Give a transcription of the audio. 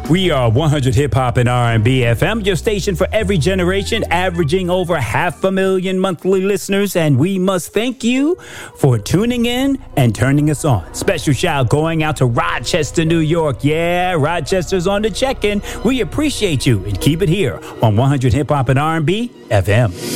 We are 100 Hip Hop and R&B FM, your station for every generation, averaging over 500,000 monthly listeners. And we must thank you for tuning in and turning us on. Special shout going out to Rochester, New York. Yeah, Rochester's on the check-in. We appreciate you and keep it here on 100 Hip Hop and R&B FM.